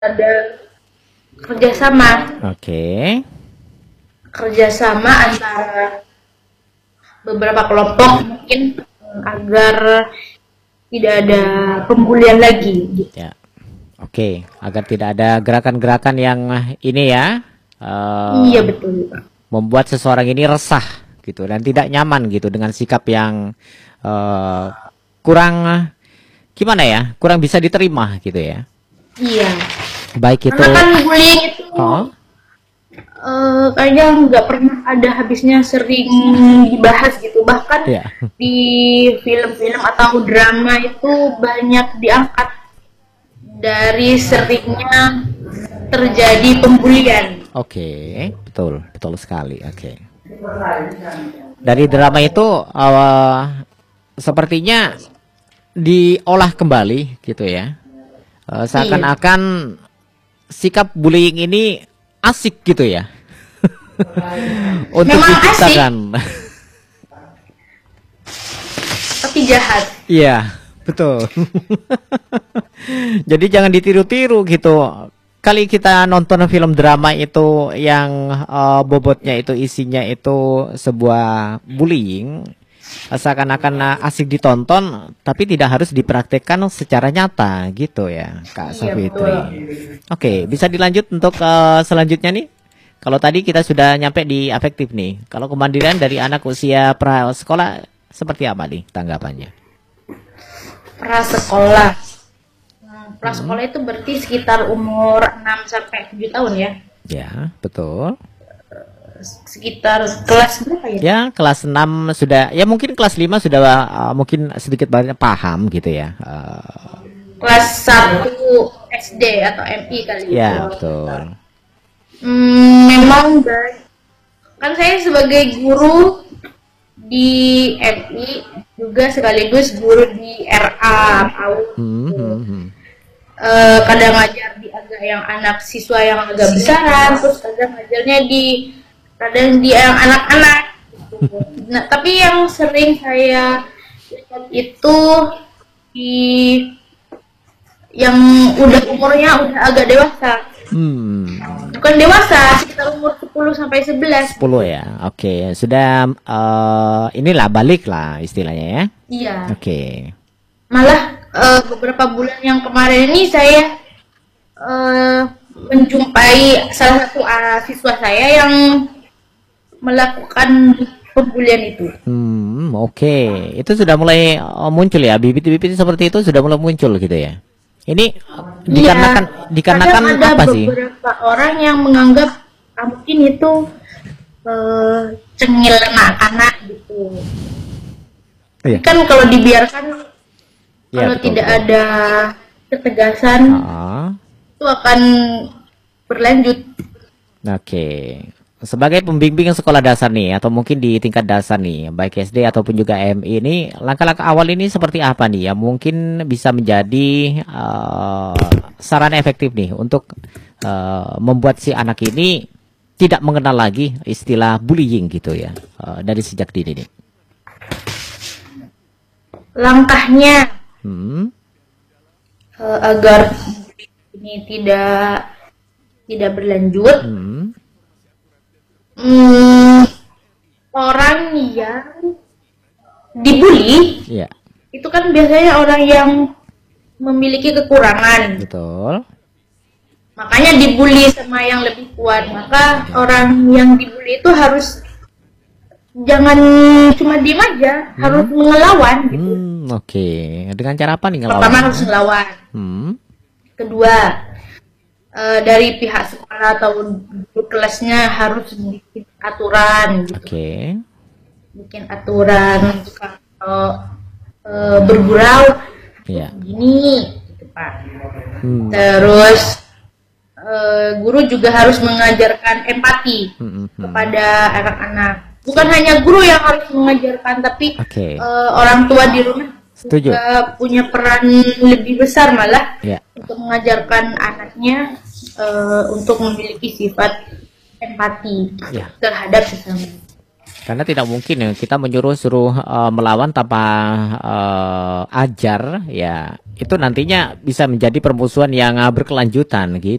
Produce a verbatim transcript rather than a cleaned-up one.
ada kerjasama. Oke. Okay. Kerjasama antara beberapa kelompok mungkin agar tidak ada pembulian lagi. Gitu. Ya. Oke, okay. Agar tidak ada gerakan-gerakan yang ini ya. Uh, iya betul. Membuat seseorang ini resah gitu dan tidak nyaman gitu dengan sikap yang uh, kurang gimana ya, kurang bisa diterima gitu ya. Iya. Baik itu. Karena kan bullying itu oh? uh, kayaknya nggak pernah ada habisnya, sering dibahas gitu. Bahkan yeah. di film-film atau drama itu banyak diangkat dari seringnya terjadi pembulian. Oke, okay. betul, betul sekali. Oke. Okay. Dari drama itu uh, sepertinya diolah kembali gitu ya. Uh, seakan-akan sikap bullying ini asik gitu ya. Untuk memang diciptakan. Tapi jahat. Iya, betul. Jadi jangan ditiru-tiru gitu. Kali kita nonton film drama itu yang uh, bobotnya itu isinya itu sebuah bullying, seakan-akan asik ditonton, tapi tidak harus dipraktekkan secara nyata gitu ya, Kak Safitri. Oke, bisa dilanjut untuk uh, selanjutnya nih. Kalau tadi kita sudah nyampe di afektif nih. Kalau kemandirian dari anak usia pra sekolah seperti apa nih tanggapannya? Pra sekolah. Pra sekolah itu berarti sekitar umur enam sampai tujuh tahun ya? Ya, betul. Sekitar kelas berapa ya? Ya, kelas enam sudah, ya mungkin kelas lima sudah uh, mungkin sedikit banyak paham gitu ya. Uh, kelas satu S D atau M I kali ya, itu. Betul. Hmm, memang kan saya sebagai guru di M I juga sekaligus guru di R A PAUD. Hmm, hmm, hmm. Uh, kadang ngajar di agak yang anak siswa yang agak besaran, terus kadang ngajarnya di kadang di yang anak-anak. Gitu. Nah, tapi yang sering saya lihat itu di yang udah umurnya udah agak dewasa. Hmm. Bukan dewasa, sekitar umur sepuluh sampai sebelas. sepuluh ya. Oke, okay. Sudah uh, inilah balik lah istilahnya ya. Iya. Oke. Okay. Malah uh, beberapa bulan yang kemarin ini saya uh, menjumpai salah satu uh, siswa saya yang melakukan pembulian itu. Hmm, oke. Okay. Itu sudah mulai uh, muncul ya, bibit-bibit seperti itu sudah mulai muncul gitu ya. Ini uh, dikarenakan ya, dikarenakan ada apa sih? Ada beberapa orang yang menganggap ah, mungkin itu uh, cengil anak-anak gitu. Iya. Kan kalau dibiarkan, ya, kalau betul, tidak betul. ada ketegasan, uh-huh. itu akan berlanjut. Oke. Okay. Sebagai pembimbing sekolah dasar nih, atau mungkin di tingkat dasar nih, baik S D ataupun juga M I ini, langkah-langkah awal ini seperti apa nih ya? Mungkin bisa menjadi uh, saran efektif nih untuk uh, membuat si anak ini tidak mengenal lagi istilah bullying gitu ya, uh, dari sejak dini nih. Langkahnya hmm. uh, agar ini tidak tidak berlanjut. Hmm. Hmm, orang yang dibully, yeah. itu kan biasanya orang yang memiliki kekurangan. Betul. Makanya dibully sama yang lebih kuat. Maka yeah. orang yang dibully itu harus jangan cuma diem aja, hmm. harus ngelawan. Gitu. Hmm, Oke, okay. Dengan cara apa nih ngelawan? Pertama harus ngelawan. Hmm. Kedua, Uh, dari pihak sekolah atau guru kelasnya harus bikin aturan gitu. Oke. Okay. Bikin aturan kalau uh, bergurau yeah. gini gitu Pak. Hmm. Terus uh, guru juga harus mengajarkan empati hmm, hmm. kepada anak-anak. Bukan so. hanya guru yang harus mengajarkan, tapi okay. uh, orang tua di rumah Setuju. juga punya peran lebih besar malah yeah. untuk mengajarkan anaknya uh, untuk memiliki sifat empati yeah. terhadap sesama. Karena tidak mungkin ya kita menyuruh suruh uh, melawan tanpa uh, ajar ya, itu nantinya bisa menjadi permusuhan yang uh, berkelanjutan gitu.